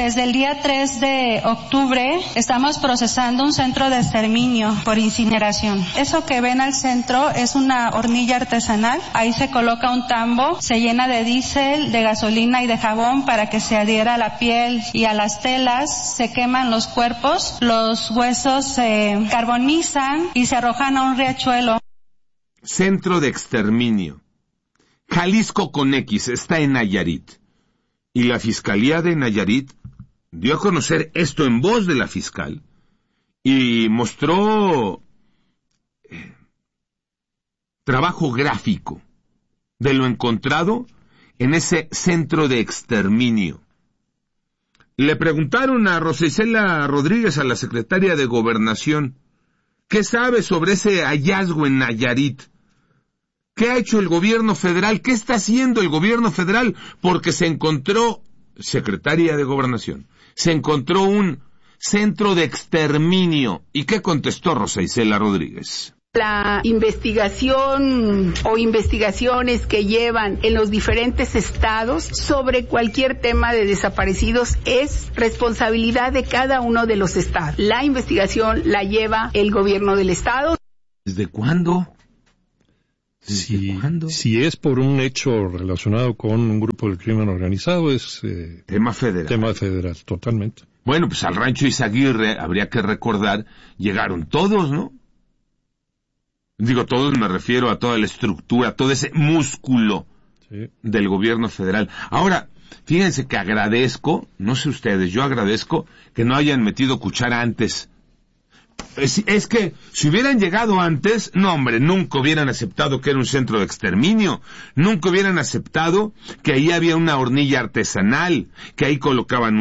Desde el día 3 de octubre estamos procesando un centro de exterminio por incineración. Eso que ven al centro es una hornilla artesanal. Ahí se coloca un tambo, se llena de diésel, de gasolina y de jabón para que se adhiera a la piel y a las telas. Se queman los cuerpos, los huesos se carbonizan y se arrojan a un riachuelo. Centro de exterminio. Jalisco con X está en Nayarit. Y la Fiscalía de Nayarit dio a conocer esto en voz de la fiscal y mostró trabajo gráfico de lo encontrado en ese centro de exterminio. Le preguntaron a Rosa Isela Rodríguez, a la secretaria de Gobernación, ¿qué sabe sobre ese hallazgo en Nayarit? ¿Qué ha hecho el gobierno federal? ¿Qué está haciendo el gobierno federal? Porque se encontró, secretaria de Gobernación, se encontró un centro de exterminio. ¿Y qué contestó Rosa Isela Rodríguez? La investigación o investigaciones que llevan en los diferentes estados sobre cualquier tema de desaparecidos es responsabilidad de cada uno de los estados. La investigación la lleva el gobierno del estado. ¿Desde cuándo? Si es por un hecho relacionado con un grupo del crimen organizado, es tema federal. Tema federal, totalmente. Bueno, pues al rancho Izaguirre, habría que recordar, llegaron todos, ¿no? Digo todos, me refiero a toda la estructura, a todo ese músculo del gobierno federal. Ahora, fíjense que agradezco, no sé ustedes, yo agradezco que no hayan metido cuchara antes. Es que si hubieran llegado antes, no hombre, nunca hubieran aceptado que era un centro de exterminio, nunca hubieran aceptado que ahí había una hornilla artesanal, que ahí colocaban